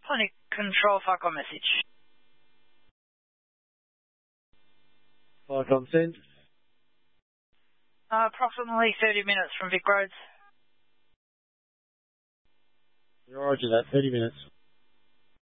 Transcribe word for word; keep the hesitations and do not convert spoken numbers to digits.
Plenty control, Falcon message. Falcon sent. Uh, approximately thirty minutes from Vic Roads. Roger that, thirty minutes.